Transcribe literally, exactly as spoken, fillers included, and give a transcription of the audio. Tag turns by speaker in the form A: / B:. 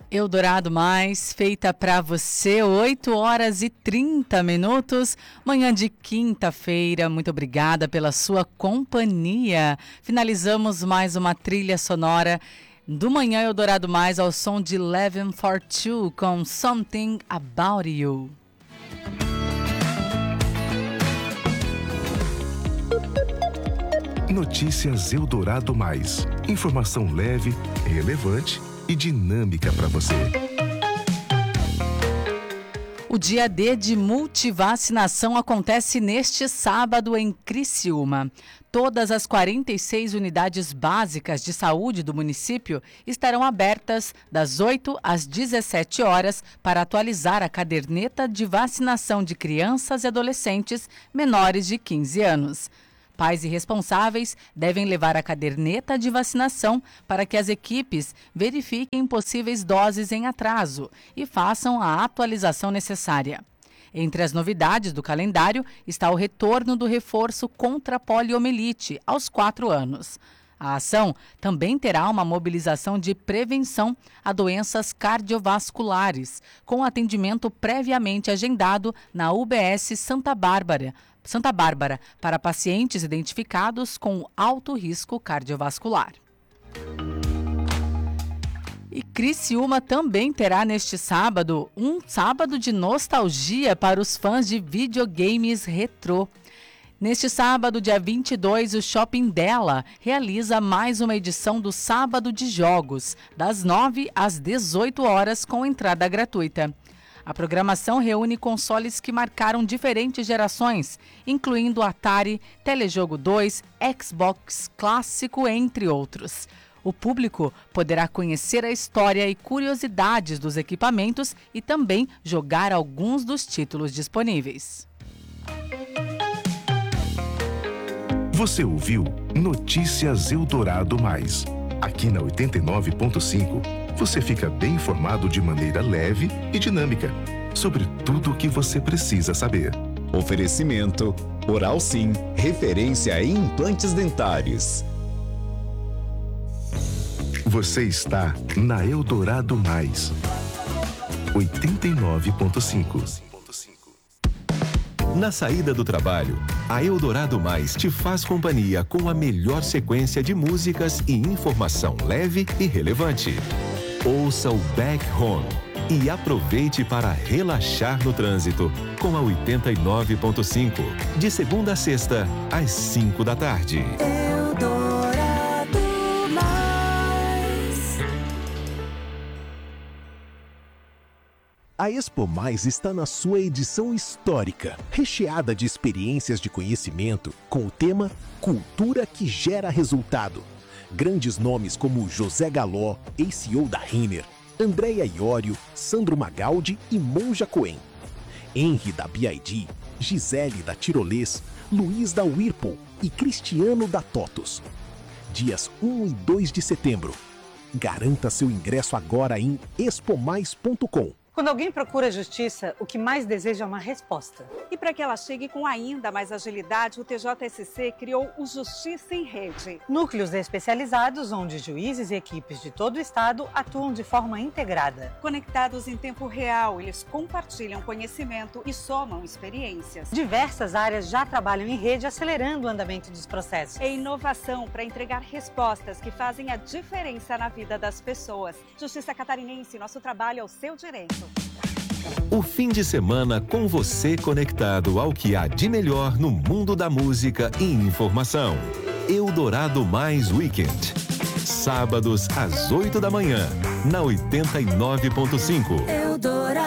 A: Eldorado Mais, feita para você, oito horas e trinta minutos, manhã de quinta-feira. Muito obrigada pela sua companhia. Finalizamos mais uma trilha sonora do Manhã Eldorado Mais ao som de Eleven forty two com Something About You.
B: Notícias Eldorado Mais. Informação leve, relevante e dinâmica para você.
A: O dia D de multivacinação acontece neste sábado em Criciúma. Todas as quarenta e seis unidades básicas de saúde do município estarão abertas das oito às dezessete horas para atualizar a caderneta de vacinação de crianças e adolescentes menores de quinze anos. Pais e responsáveis devem levar a caderneta de vacinação para que as equipes verifiquem possíveis doses em atraso e façam a atualização necessária. Entre as novidades do calendário está o retorno do reforço contra a poliomielite aos quatro anos. A ação também terá uma mobilização de prevenção a doenças cardiovasculares, com atendimento previamente agendado na U B S Santa Bárbara, Santa Bárbara, para pacientes identificados com alto risco cardiovascular. E Criciúma também terá neste sábado um sábado de nostalgia para os fãs de videogames retrô. Neste sábado, dia vinte e dois, o Shopping Della realiza mais uma edição do Sábado de Jogos, das nove às dezoito horas, com entrada gratuita. A programação reúne consoles que marcaram diferentes gerações, incluindo Atari, Telejogo dois, Xbox clássico, entre outros. O público poderá conhecer a história e curiosidades dos equipamentos e também jogar alguns dos títulos disponíveis.
B: Você ouviu Notícias Eldorado Mais. Aqui na oitenta e nove ponto cinco, você fica bem informado de maneira leve e dinâmica sobre tudo o que você precisa saber.
C: Oferecimento Oral Sim, referência em implantes dentários.
B: Você está na Eldorado Mais, oitenta e nove ponto cinco.
D: Na saída do trabalho, a Eldorado Mais te faz companhia com a melhor sequência de músicas e informação leve e relevante. Ouça o Back Home e aproveite para relaxar no trânsito com a oitenta e nove ponto cinco, de segunda a sexta, às cinco da tarde.
E: Eldorado Mais.
F: A Expo Mais está na sua edição histórica, recheada de experiências de conhecimento com o tema Cultura que Gera Resultado. Grandes nomes como José Galó, ex-C E O da Renner, Andréa Iorio, Sandro Magaldi e Monja Cohen. Henry da B I D, Gisele da Tirolês, Luiz da Whirlpool e Cristiano da TOTUS. Dias um e dois de setembro. Garanta seu ingresso agora em expo mais ponto com.
G: Quando alguém procura justiça, o que mais deseja é uma resposta.
H: E para que ela chegue com ainda mais agilidade, o T J S C criou o Justiça em Rede.
G: Núcleos especializados onde juízes e equipes de todo o estado atuam de forma integrada.
H: Conectados em tempo real, eles compartilham conhecimento e somam experiências.
G: Diversas áreas já trabalham em rede, acelerando o andamento dos processos.
H: É inovação para entregar respostas que fazem a diferença na vida das pessoas. Justiça Catarinense, nosso trabalho é o seu direito.
D: O fim de semana com você conectado ao que há de melhor no mundo da música e informação. Eldorado Mais Weekend. Sábados às oito da manhã, na oitenta e nove ponto cinco.
E: Eldorado.